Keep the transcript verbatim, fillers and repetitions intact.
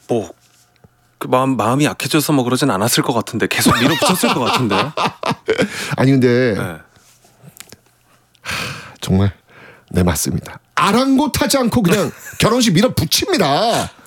뭐 그 마음 마음이 약해져서 뭐 그러진 않았을 것 같은데 계속 밀어붙였을 것 같은데. 아니 근데 네. 하, 정말 네 맞습니다. 아랑곳하지 않고 그냥 결혼식 밀어붙입니다.